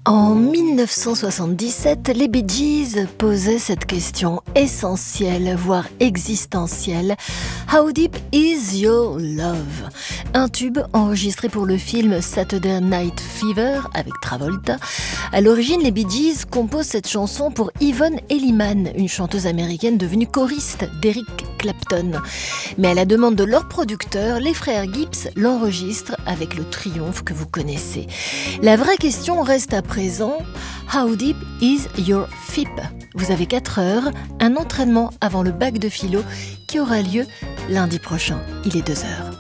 En 1977, les Bee Gees posaient cette question essentielle, voire existentielle. How deep is your love? Un tube enregistré pour le film Saturday Night Fever avec Travolta. À l'origine, les Bee Gees composent cette chanson pour Yvonne Elliman, une chanteuse américaine devenue choriste d'Eric Clapton. Mais à la demande de leur producteur, les frères Gibbs l'enregistrent avec le triomphe que vous connaissez. La vraie question reste à présent, how deep is your FIP? Vous avez 4 heures, un entraînement avant le bac de philo qui aura lieu lundi prochain. Il est 2 heures.